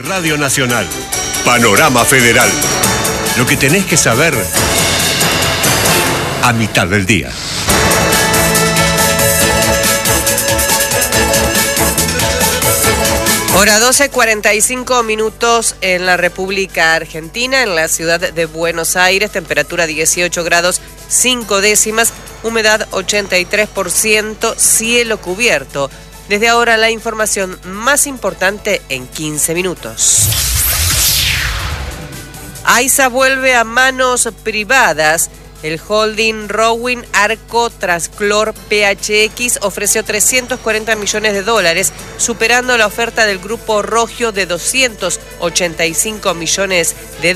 Radio Nacional. Panorama Federal. Lo que tenés que saber a mitad del día. Hora 12:45 en la República Argentina, en la ciudad de Buenos Aires, temperatura 18 grados 5 décimas, humedad 83%, cielo cubierto. Desde ahora la información más importante en 15 minutos. AISA vuelve a manos privadas. El holding Rowing Arco Trasclor PHX ofreció $340 millones, superando la oferta del grupo Rogio de $285 millones.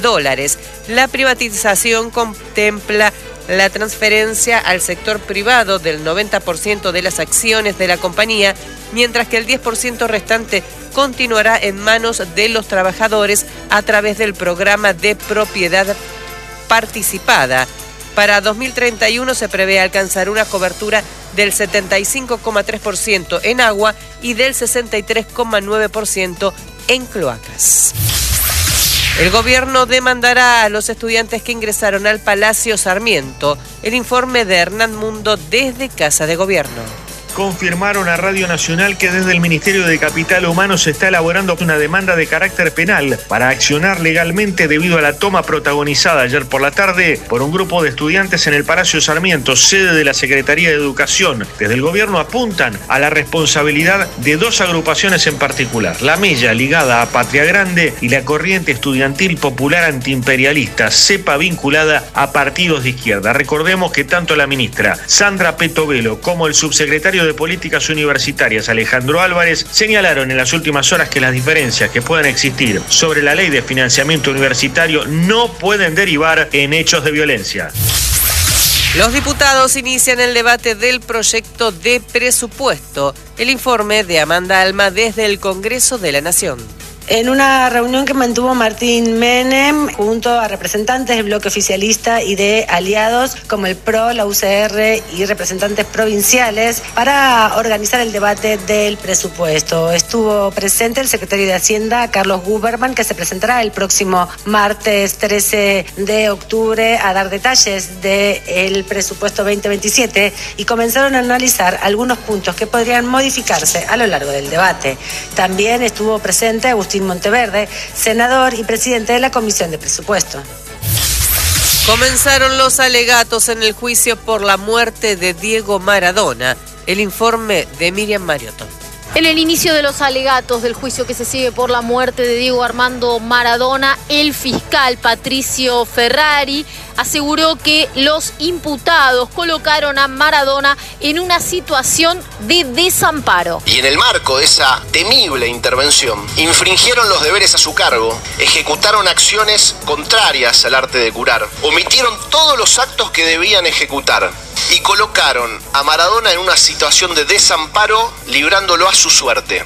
La privatización contempla la transferencia al sector privado del 90% de las acciones de la compañía, mientras que el 10% restante continuará en manos de los trabajadores a través del programa de propiedad participada. Para 2031 se prevé alcanzar una cobertura del 75,3% en agua y del 63,9% en cloacas. El gobierno demandará a los estudiantes que ingresaron al Palacio Sarmiento. El informe de Hernán Mundo desde Casa de Gobierno. Confirmaron a Radio Nacional que desde el Ministerio de Capital Humano se está elaborando una demanda de carácter penal para accionar legalmente debido a la toma protagonizada ayer por la tarde por un grupo de estudiantes en el Palacio Sarmiento, sede de la Secretaría de Educación. Desde el gobierno apuntan a la responsabilidad de dos agrupaciones en particular, la Mella, ligada a Patria Grande, y la Corriente Estudiantil Popular Antiimperialista, cepa vinculada a partidos de izquierda. Recordemos que tanto la ministra Sandra Petovelo como el subsecretario de Políticas Universitarias, Alejandro Álvarez, señalaron en las últimas horas que las diferencias que puedan existir sobre la ley de financiamiento universitario no pueden derivar en hechos de violencia. Los diputados inician el debate del proyecto de presupuesto. El informe de Amanda Alma desde el Congreso de la Nación. En una reunión que mantuvo Martín Menem junto a representantes del bloque oficialista y de aliados como el PRO, la UCR y representantes provinciales para organizar el debate del presupuesto. Estuvo presente el secretario de Hacienda, Carlos Guberman, que se presentará el próximo martes 13 de octubre a dar detalles del presupuesto 2027 y comenzaron a analizar algunos puntos que podrían modificarse a lo largo del debate. También estuvo presente Agustín Monteverde, senador y presidente de la Comisión de Presupuesto. Comenzaron los alegatos en el juicio por la muerte de Diego Maradona. El informe de Miriam Mariotto. En el inicio de los alegatos del juicio que se sigue por la muerte de Diego Armando Maradona, el fiscal Patricio Ferrari aseguró que los imputados colocaron a Maradona en una situación de desamparo. Y en el marco de esa temible intervención, infringieron los deberes a su cargo, ejecutaron acciones contrarias al arte de curar, omitieron todos los actos que debían ejecutar y colocaron a Maradona en una situación de desamparo, librándolo a su suerte.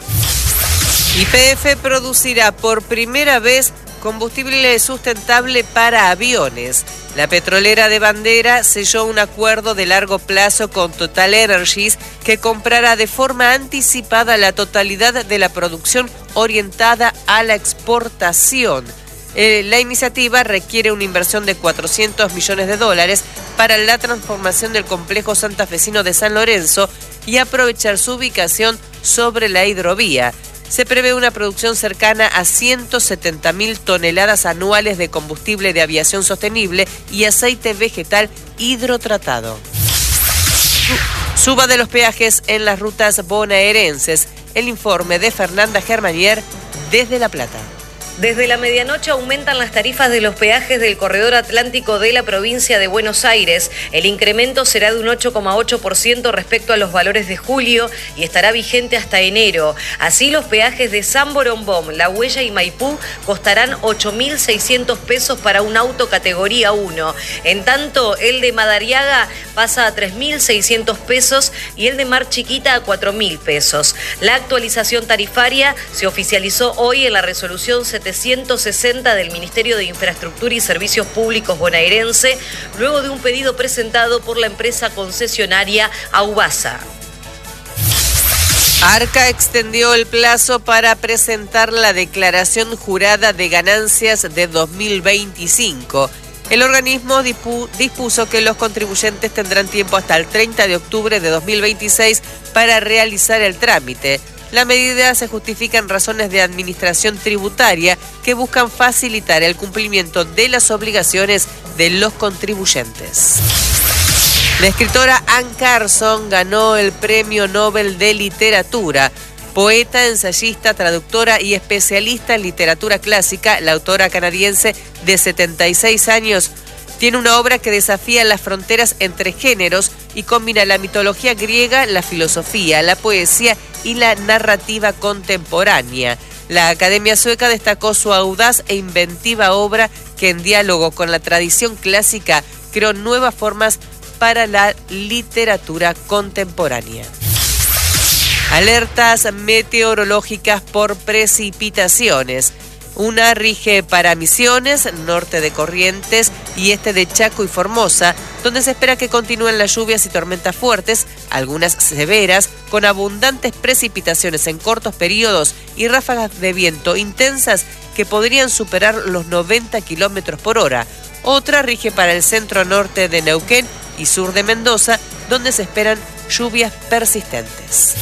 YPF producirá por primera vez combustible sustentable para aviones. La petrolera de Bandera selló un acuerdo de largo plazo con Total Energies que comprará de forma anticipada la totalidad de la producción orientada a la exportación. La iniciativa requiere una inversión de $400 millones para la transformación del complejo santafesino de San Lorenzo y aprovechar su ubicación sobre la hidrovía. Se prevé una producción cercana a 170.000 toneladas anuales de combustible de aviación sostenible y aceite vegetal hidrotratado. Suba de los peajes en las rutas bonaerenses. El informe de Fernanda Germanier desde La Plata. Desde la medianoche aumentan las tarifas de los peajes del corredor atlántico de la provincia de Buenos Aires. El incremento será de un 8,8% respecto a los valores de julio y estará vigente hasta enero. Así, los peajes de San Borombom, La Huella y Maipú costarán 8.600 pesos para un auto categoría 1. En tanto, el de Madariaga pasa a 3.600 pesos y el de Mar Chiquita a 4.000 pesos. La actualización tarifaria se oficializó hoy en la resolución 760 del Ministerio de Infraestructura y Servicios Públicos bonaerense, luego de un pedido presentado por la empresa concesionaria Aubasa. Arca extendió el plazo para presentar la declaración jurada de ganancias de 2025. El organismo dispuso que los contribuyentes tendrán tiempo hasta el 30 de octubre de 2026 para realizar el trámite. La medida se justifica en razones de administración tributaria que buscan facilitar el cumplimiento de las obligaciones de los contribuyentes. La escritora Anne Carson ganó el Premio Nobel de Literatura. Poeta, ensayista, traductora y especialista en literatura clásica, la autora canadiense de 76 años tiene una obra que desafía las fronteras entre géneros y combina la mitología griega, la filosofía, la poesía y la narrativa contemporánea. La Academia Sueca destacó su audaz e inventiva obra que, en diálogo con la tradición clásica, creó nuevas formas para la literatura contemporánea. Alertas meteorológicas por precipitaciones. Una rige para Misiones, norte de Corrientes y este de Chaco y Formosa, donde se espera que continúen las lluvias y tormentas fuertes, algunas severas, con abundantes precipitaciones en cortos periodos y ráfagas de viento intensas que podrían superar los 90 kilómetros por hora. Otra rige para el centro norte de Neuquén y sur de Mendoza, donde se esperan lluvias persistentes.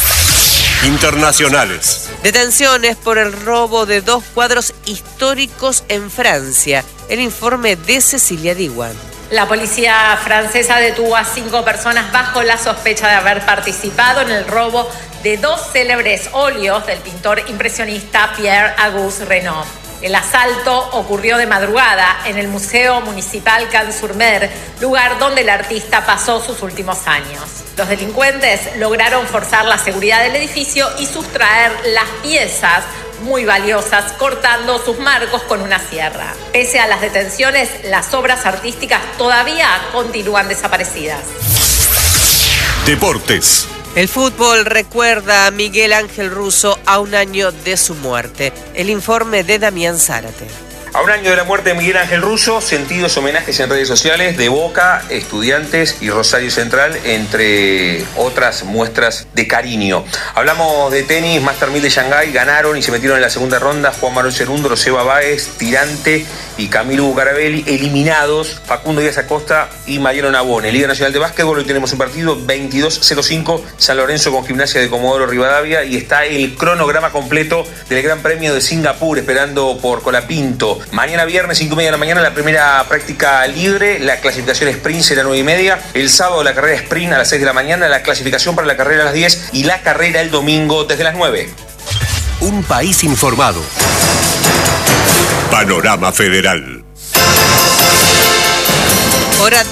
Internacionales. Detenciones por el robo de 2 cuadros históricos en Francia. El informe de Cecilia Diwan. La policía francesa detuvo a 5 personas bajo la sospecha de haber participado en el robo de 2 célebres óleos del pintor impresionista Pierre-Auguste Renoir. El asalto ocurrió de madrugada en el Museo Municipal Cannes-sur-Mer, lugar donde el artista pasó sus últimos años. Los delincuentes lograron forzar la seguridad del edificio y sustraer las piezas muy valiosas, cortando sus marcos con una sierra. Pese a las detenciones, las obras artísticas todavía continúan desaparecidas. Deportes. El fútbol recuerda a Miguel Ángel Russo a un año de su muerte. El informe de Damián Zárate. A un año de la muerte de Miguel Ángel Russo, sentidos homenajes en redes sociales de Boca, Estudiantes y Rosario Central, entre otras muestras de cariño. Hablamos de tenis, Master 1000 de Shanghái, ganaron y se metieron en la segunda ronda Juan Manuel Cerúndolo, Seba Báez, Tirante y Camilo Bucarabelli, eliminados Facundo Díaz Acosta y Mariano Nabone. Liga Nacional de Básquetbol, hoy tenemos un partido 22:05, San Lorenzo con Gimnasia de Comodoro Rivadavia, y está el cronograma completo del Gran Premio de Singapur, esperando por Colapinto. Mañana viernes, 5:30 de la mañana, la primera práctica libre, la clasificación sprint será 9:30, el sábado la carrera sprint a las 6 de la mañana, la clasificación para la carrera a las 10 y la carrera el domingo desde las 9. Un país informado. Panorama Federal. Hora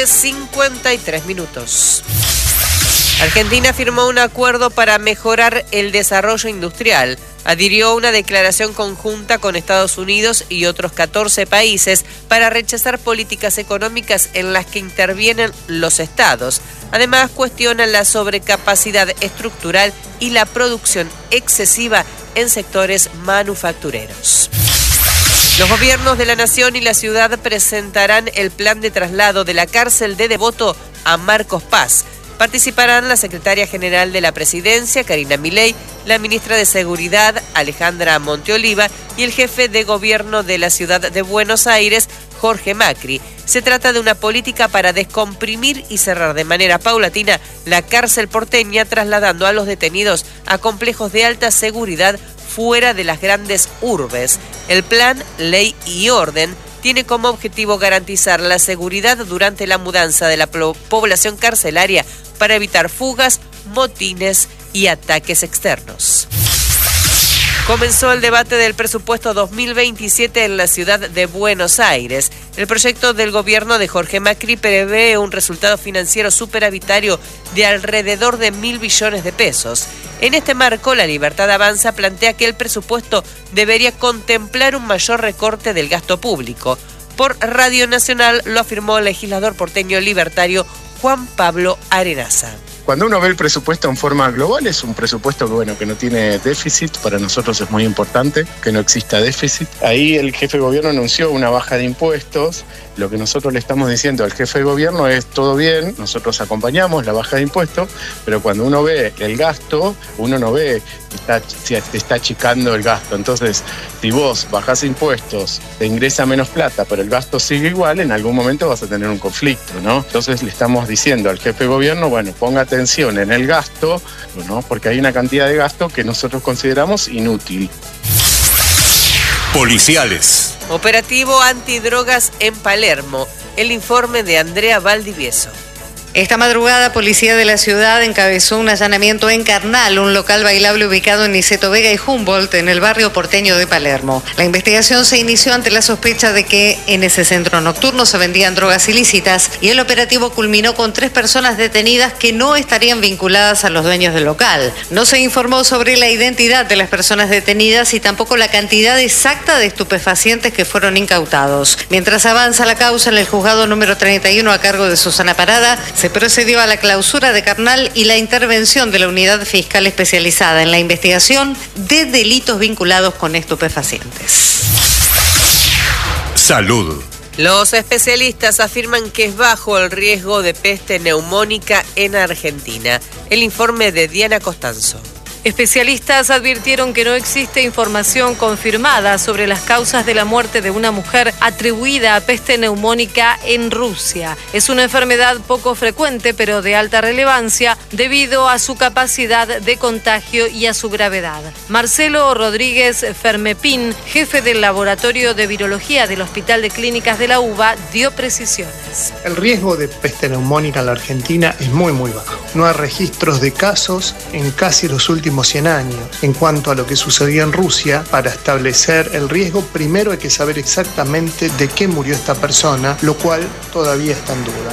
12:53. Argentina firmó un acuerdo para mejorar el desarrollo industrial. Adhirió a una declaración conjunta con Estados Unidos y otros 14 países para rechazar políticas económicas en las que intervienen los estados. Además, cuestionan la sobrecapacidad estructural y la producción excesiva en sectores manufactureros. Los gobiernos de la Nación y la ciudad presentarán el plan de traslado de la cárcel de Devoto a Marcos Paz. Participarán la secretaria general de la Presidencia, Karina Milei, la ministra de Seguridad, Alejandra Monteoliva, y el jefe de gobierno de la ciudad de Buenos Aires, Jorge Macri. Se trata de una política para descomprimir y cerrar de manera paulatina la cárcel porteña, trasladando a los detenidos a complejos de alta seguridad fuera de las grandes urbes. El plan Ley y Orden tiene como objetivo garantizar la seguridad durante la mudanza de la población carcelaria para evitar fugas, motines y ataques externos. Comenzó el debate del presupuesto 2027 en la ciudad de Buenos Aires. El proyecto del gobierno de Jorge Macri prevé un resultado financiero superavitario de alrededor de 1.000 billones de pesos. En este marco, La Libertad Avanza plantea que el presupuesto debería contemplar un mayor recorte del gasto público. Por Radio Nacional lo afirmó el legislador porteño libertario Juan Pablo Arenaza. Cuando uno ve el presupuesto en forma global, es un presupuesto que no tiene déficit. Para nosotros es muy importante que no exista déficit. Ahí el jefe de gobierno anunció una baja de impuestos. Lo que nosotros le estamos diciendo al jefe de gobierno es todo bien, nosotros acompañamos la baja de impuestos, pero cuando uno ve el gasto, uno no ve que te está achicando el gasto. Entonces, si vos bajás impuestos, te ingresa menos plata, pero el gasto sigue igual, en algún momento vas a tener un conflicto, ¿no? Entonces le estamos diciendo al jefe de gobierno, ponga atención en el gasto, ¿no? Porque hay una cantidad de gasto que nosotros consideramos inútil. Policiales. Operativo antidrogas en Palermo. El informe de Andrea Valdivieso. Esta madrugada, Policía de la Ciudad encabezó un allanamiento en Carnal, un local bailable ubicado en Niceto Vega y Humboldt, en el barrio porteño de Palermo. La investigación se inició ante la sospecha de que en ese centro nocturno se vendían drogas ilícitas y el operativo culminó con 3 personas detenidas que no estarían vinculadas a los dueños del local. No se informó sobre la identidad de las personas detenidas y tampoco la cantidad exacta de estupefacientes que fueron incautados. Mientras avanza la causa en el juzgado número 31 a cargo de Susana Parada, se procedió a la clausura de Carnal y la intervención de la unidad fiscal especializada en la investigación de delitos vinculados con estupefacientes. Salud. Los especialistas afirman que es bajo el riesgo de peste neumónica en Argentina. El informe de Diana Costanzo. Especialistas advirtieron que no existe información confirmada sobre las causas de la muerte de una mujer atribuida a peste neumónica en Rusia. Es una enfermedad poco frecuente, pero de alta relevancia debido a su capacidad de contagio y a su gravedad. Marcelo Rodríguez Fermepín, jefe del Laboratorio de Virología del Hospital de Clínicas de la UBA, dio precisiones. El riesgo de peste neumónica en la Argentina es muy bajo. No hay registros de casos en casi los últimos 100 años. En cuanto a lo que sucedió en Rusia, para establecer el riesgo, primero hay que saber exactamente de qué murió esta persona, lo cual todavía está en duda.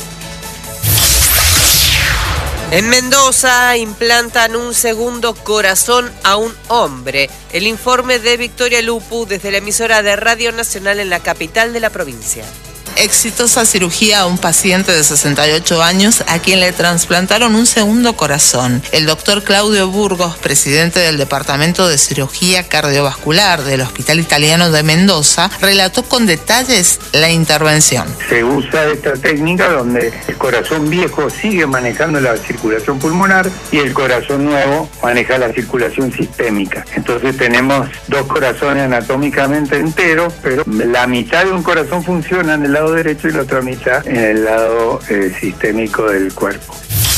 En Mendoza implantan un segundo corazón a un hombre. El informe de Victoria Lupu desde la emisora de Radio Nacional en la capital de la provincia. Exitosa cirugía a un paciente de 68 años a quien le trasplantaron un segundo corazón. El doctor Claudio Burgos, presidente del Departamento de Cirugía Cardiovascular del Hospital Italiano de Mendoza, relató con detalles la intervención. Se usa esta técnica donde el corazón viejo sigue manejando la circulación pulmonar y el corazón nuevo maneja la circulación sistémica. Entonces tenemos 2 corazones anatómicamente enteros, pero la mitad de un corazón funciona en el lado derecho y la otra mitad en el lado sistémico del cuerpo.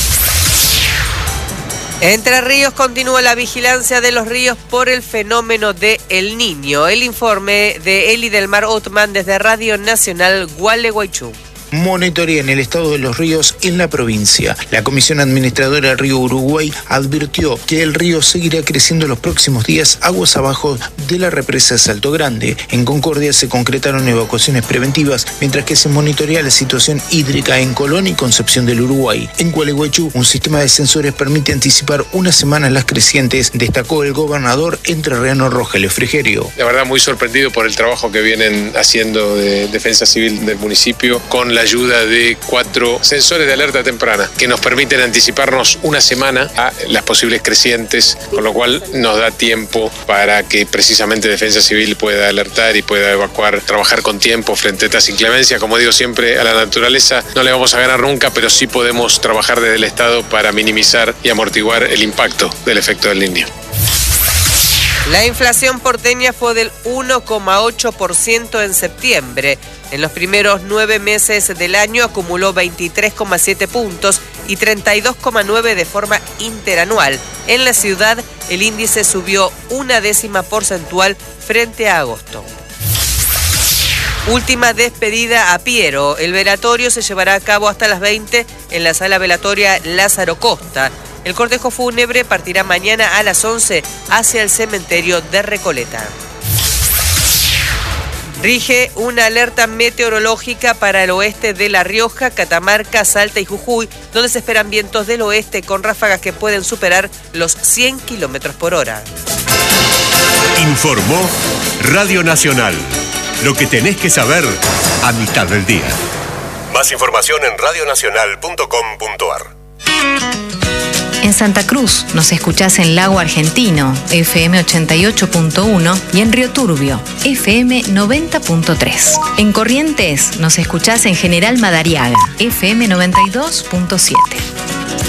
Entre Ríos continúa la vigilancia de los ríos por el fenómeno de El Niño. El informe de Eli del Mar Otman desde Radio Nacional Gualeguaychú. Monitorean el estado de los ríos en la provincia. La Comisión Administradora del Río Uruguay advirtió que el río seguirá creciendo los próximos días aguas abajo de la represa Salto Grande. En Concordia se concretaron evacuaciones preventivas, mientras que se monitorea la situación hídrica en Colón y Concepción del Uruguay. En Gualeguaychú, un sistema de sensores permite anticipar una semana las crecientes, destacó el gobernador entrerriano Rogelio Frigerio. La verdad, muy sorprendido por el trabajo que vienen haciendo de Defensa Civil del municipio con la ayuda de 4 sensores de alerta temprana que nos permiten anticiparnos una semana a las posibles crecientes, con lo cual nos da tiempo para que precisamente Defensa Civil pueda alertar y pueda evacuar, trabajar con tiempo frente a estas inclemencias. Como digo siempre, a la naturaleza no le vamos a ganar nunca, pero sí podemos trabajar desde el Estado para minimizar y amortiguar el impacto del efecto del Niño. La inflación porteña fue del 1,8% en septiembre. En los primeros 9 meses del año acumuló 23,7 puntos y 32,9 de forma interanual. En la ciudad, el índice subió 0,1 porcentual frente a agosto. Última despedida a Piero. El velatorio se llevará a cabo hasta las 20 en la sala velatoria Lázaro Costa. El cortejo fúnebre partirá mañana a las 11 hacia el cementerio de Recoleta. Rige una alerta meteorológica para el oeste de La Rioja, Catamarca, Salta y Jujuy, donde se esperan vientos del oeste con ráfagas que pueden superar los 100 kilómetros por hora. Informó Radio Nacional. Lo que tenés que saber a mitad del día. Más información en radionacional.com.ar. En Santa Cruz nos escuchás en Lago Argentino, FM 88.1 y en Río Turbio, FM 90.3. En Corrientes nos escuchás en General Madariaga, FM 92.7.